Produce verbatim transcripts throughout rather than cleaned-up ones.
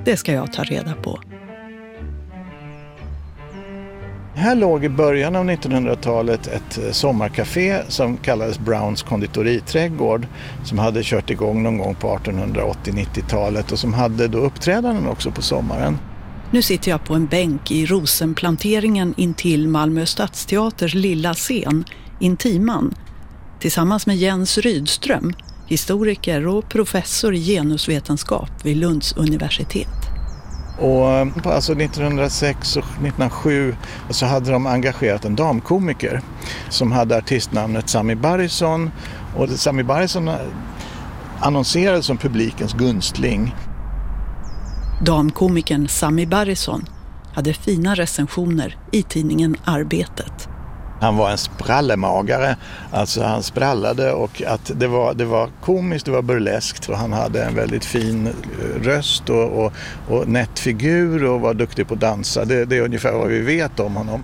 Det ska jag ta reda på. Här låg i början av nittonhundratalet ett sommarcafé som kallades Browns konditoriträdgård, som hade kört igång någon gång på artonhundraåttio-nittiotalet och som hade då uppträdanden också på sommaren. Nu sitter jag på en bänk i Rosenplanteringen intill Malmö stadsteaters lilla scen, Intiman, tillsammans med Jens Rydström, historiker och professor i genusvetenskap vid Lunds universitet. Och alltså nittonhundrasex och nittonhundrasju så hade de engagerat en damkomiker som hade artistnamnet Sami Barrison, och Sami Barrison annonserades som publikens gunstling. Damkomikern Sami Barrison hade fina recensioner i tidningen Arbetet. Han var en sprallemagare, alltså han sprallade, och att det var, det var komiskt, det var burleskt, och han hade en väldigt fin röst och, och, och nätt figur och var duktig på att dansa. Det, det är ungefär vad vi vet om honom.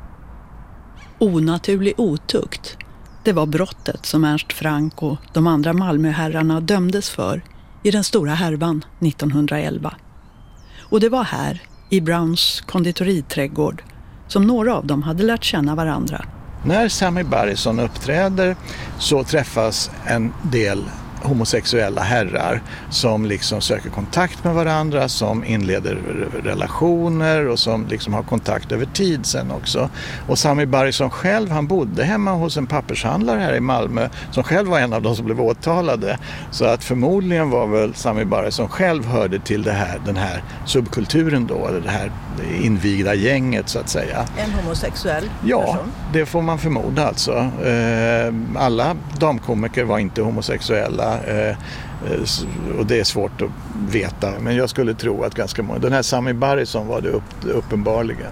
Onaturlig otukt, det var brottet som Ernst Frank och de andra Malmöherrarna dömdes för i den stora härvan nittonhundraelva. Och det var här, i Browns konditoriträdgård, som några av dem hade lärt känna varandra. När Sami Barrison uppträder så träffas en del homosexuella herrar som liksom söker kontakt med varandra, som inleder relationer och som liksom har kontakt över tid sen också. Och Sami Barrison själv, han bodde hemma hos en pappershandlare här i Malmö som själv var en av de som blev åtalade. Så att förmodligen var väl Sami Barrison själv hörde till det här, den här subkulturen då, eller det här invigda gänget så att säga. En homosexuell ja, person? Ja, det får man förmoda alltså. Alla damkomiker var inte homosexuella. Och det är svårt att veta, men jag skulle tro att ganska många. Den här Sami Barrison var det upp, uppenbarligen.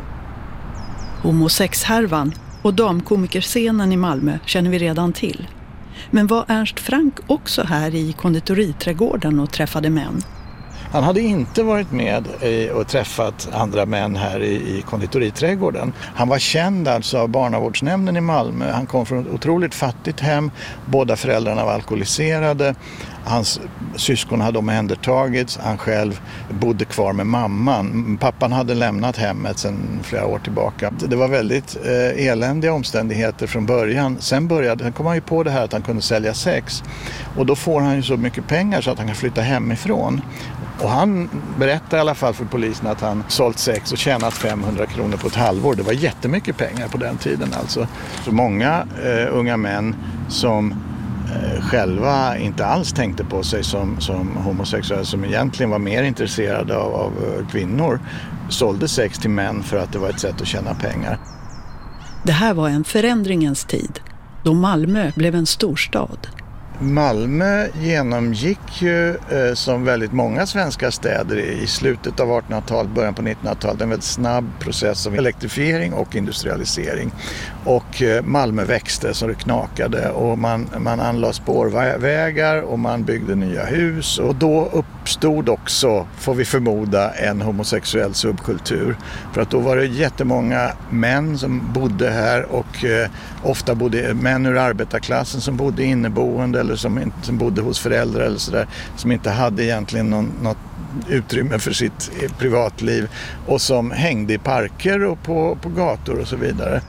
Homosexhärvan och damkomikerscenen i Malmö känner vi redan till. Men var Ernst Frank också här i konditoriträdgården och träffade män? Han hade inte varit med och träffat andra män här i, i konditoriträdgården. Han var känd alltså av barnavårdsnämnden i Malmö. Han kom från ett otroligt fattigt hem. Båda föräldrarna var alkoholiserade. Hans syskon hade omhändertagits. Han själv bodde kvar med mamman. Pappan hade lämnat hemmet sedan flera år tillbaka. Det var väldigt eh, eländiga omständigheter från början. Sen började, sen kom han ju på det här att han kunde sälja sex. Och då får han ju så mycket pengar så att han kan flytta hemifrån. Och han berättar i alla fall för polisen att han sålt sex och tjänat femhundra kronor på ett halvår. Det var jättemycket pengar på den tiden alltså. Så många eh, unga män som eh, själva inte alls tänkte på sig som, som homosexuella, som egentligen var mer intresserade av, av kvinnor, sålde sex till män för att det var ett sätt att tjäna pengar. Det här var en förändringens tid, då Malmö blev en storstad. Malmö genomgick ju eh, som väldigt många svenska städer i slutet av artonhundratalet, början på nittonhundratalet en väldigt snabb process av elektrifiering och industrialisering. Och eh, Malmö växte så det knakade, och man, man anlade spårvägar och man byggde nya hus, och då uppstod också, får vi förmoda, en homosexuell subkultur. För att då var det jättemånga män som bodde här, och eh, ofta bodde män ur arbetarklassen som bodde inneboende eller som, inte, som bodde hos föräldrar eller sådär, som inte hade egentligen någon, något utrymme för sitt privatliv, och som hängde i parker och på, på gator och så vidare.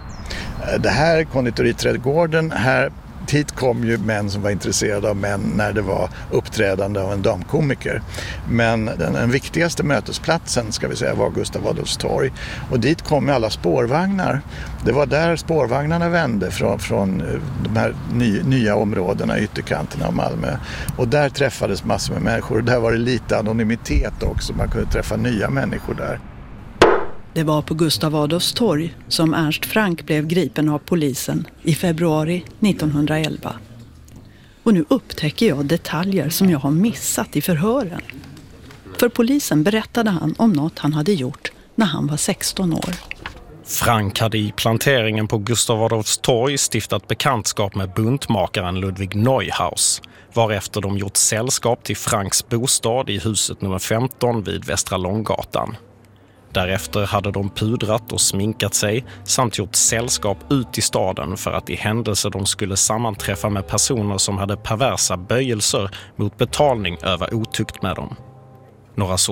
Det här konditoriträdgården, här hit kom ju män som var intresserade av män när det var uppträdande av en damkomiker. Men den, den viktigaste mötesplatsen, ska vi säga, var Gustav Adolfs torg. Och dit kom alla spårvagnar. Det var där spårvagnarna vände från, från de här ny, nya områdena, ytterkanterna av Malmö. Och där träffades massor med människor. Där var det lite anonymitet också. Man kunde träffa nya människor där. Det var på Gustav Adolfs torg som Ernst Frank blev gripen av polisen i februari nittonhundraelva. Och nu upptäcker jag detaljer som jag har missat i förhören. För polisen berättade han om något han hade gjort när han var sexton år. Frank hade i planteringen på Gustav Adolfs torg stiftat bekantskap med buntmakaren Ludwig Neuhaus, varefter de gjort sällskap till Franks bostad i huset nummer femton vid Västra Långgatan. Därefter hade de pudrat och sminkat sig samt gjort sällskap ut i staden för att i händelse de skulle sammanträffa med personer som hade perversa böjelser mot betalning över otukt med dem. Några